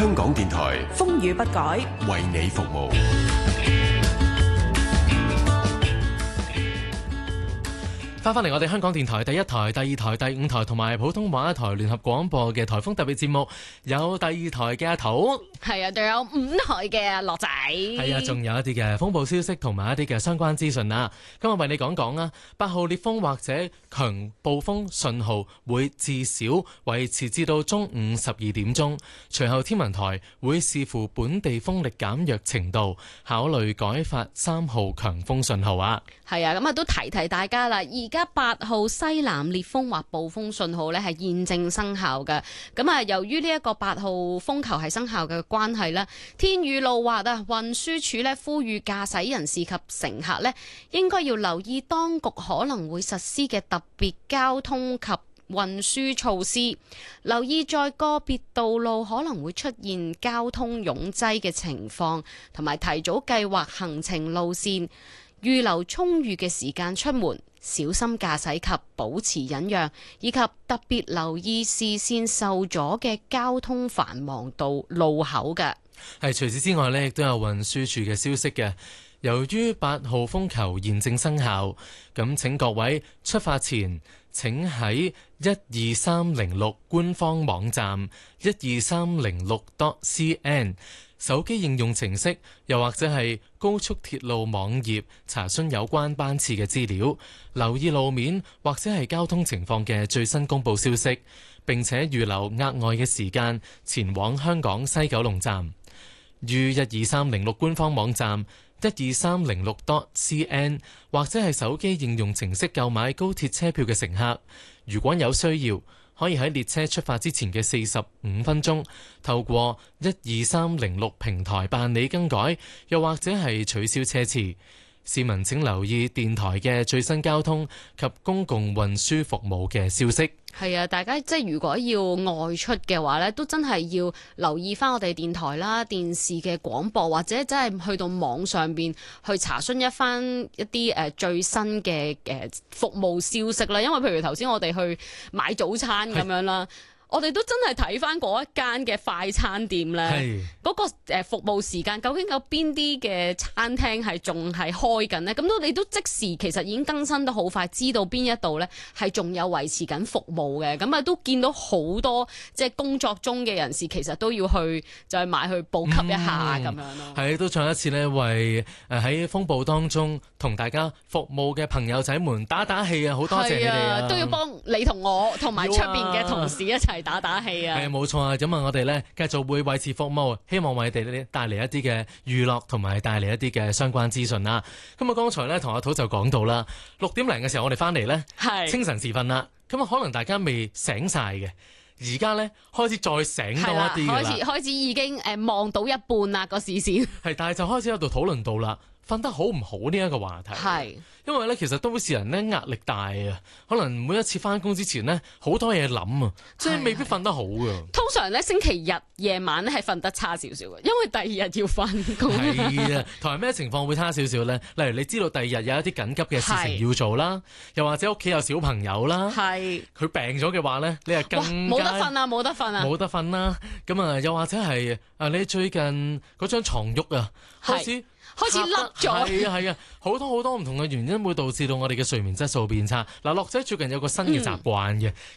香港電台風雨不改， 為你服務。 翻返嚟我哋香港電台第一台、第二台、第五台同埋普通話台聯合廣播嘅颱風特別節目，有第二台嘅阿土， 係啊，仲有五台嘅阿樂仔， 係啊，仲有一啲嘅風暴消息同埋一啲嘅相關資訊啊。今日為你講講啊，8號烈風或者強暴風信號會至少維持至到中午12點鐘，隨後天文台會視乎本地風力減弱程度，考慮改發3號強風信號啊。 係啊，咁啊都提提大家啦。而家8號西南烈風或暴風信號呢係現正生效嘅。咁啊，由於呢一個8號風球係生效嘅關係呢，天雨路滑啊，運輸署呢呼籲駕駛人士及乘客呢應該要留意當局可能會實施嘅特別交通及運輸措施，留意在個別道路可能會出現交通擁擠嘅情況，同埋提早計劃行程路線，預留充裕嘅時間出門，小心駕駛及保持忍讓，以及特別留意視線受阻嘅交通繁忙道路口嘅。 係除此之外呢，亦都有運輸署嘅消息嘅。由於8號風球現正生效，咁請各位出發前請喺12306官方網站 12306.cn 手機應用程式，又或者係高速鐵路網頁查詢有關班次嘅資料，留意路面或者係交通情況嘅最新公佈消息，並且預留額外嘅時間前往香港西九龍站。於12306官方網站12306.cn 或者係手機應用程式購買高鐵車票嘅乘客，如果有需要，可以喺列車出發之前嘅45分鐘，透過12306平台辦理更改，又或者係取消車次。市民請留意電台嘅最新交通及公共運輸服務嘅消息。 係啊，大家即係如果要外出嘅話呢，都真係要留意翻我哋電台啦、電視嘅廣播，或者真係去到網上邊去查詢一翻一啲最新嘅服務消息啦。因為譬如頭先我哋去買早餐咁樣啦。我哋都真係睇翻嗰一間嘅快餐店呢，嗰個服務時間究竟有邊啲嘅餐廳係仲係開緊呢？咁你都即時其實已經更新得好快，知道邊一度呢係仲有維持緊服務嘅。咁啊都見到好多即係工作中嘅人士，其實都要去就係買去補給一下咁樣咯。 係都再一次呢，為喺風暴當中同大家服務嘅朋友仔們打打氣啊！好多謝你哋啊！ 都要幫你同我同埋出邊嘅同事一齊打打氣啊！ 係冇錯啊！咁啊，我哋呢繼續會維持服務，希望為你哋帶嚟一啲嘅娛樂同埋帶嚟一啲嘅相關資訊啦。咁啊，剛才呢，同阿土就講到啦，6點零嘅時候我哋翻嚟呢，清晨時分啦。咁啊，可能大家未醒晒嘅，而家呢，開始再醒多一啲啦。 開始已經望到一半啦個視線。 係，但係就開始喺度討論到啦，瞓得好唔好呢一個話題。 係。 因為咧，其實都市人咧壓力大啊，可能每一次翻工之前呢，好多嘢諗啊，即係未必瞓得好噶。 通常咧星期日夜晚咧係瞓得差少少嘅，因為第二日要翻工。 係啊，同埋咩情況會差少少咧？例如你知道第二日有一啲緊急嘅事情要做啦，又或者屋企有小朋友啦，佢病咗嘅話咧，你係更加冇得瞓啊，冇得瞓啊， 冇得瞓啦。咁啊，又或者係你最近嗰張床褥啊，開始甩咗，係啊，好多唔同嘅原因會導致到我哋嘅睡眠質素變差。嗱，樂仔最近有個新嘅習慣嘅，